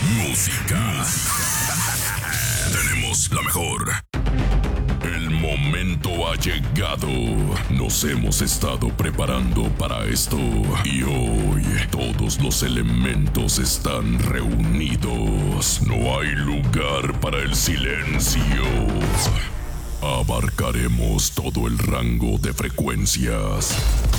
Música. Tenemos la mejor. El momento ha llegado. Nos hemos estado preparando para esto. Y hoy todos los elementos están reunidos. No hay lugar para el silencio. Abarcaremos todo el rango de frecuencias.